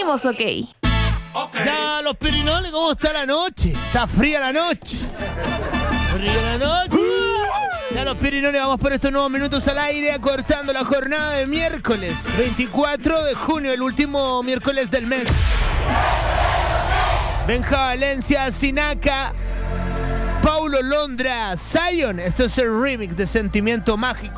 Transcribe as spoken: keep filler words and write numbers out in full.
estamos ok. Okay. Ya, los pirinoles, ¿cómo está la noche? Está fría la noche. Fría la noche. Ya, los pirinoles, vamos por estos nuevos minutos al aire, acortando la jornada de miércoles veinticuatro de junio, el último miércoles del mes. Benja Valencia, Sinaka, Paulo Londra, Zion. Este es el remix de Sentimiento Mágico.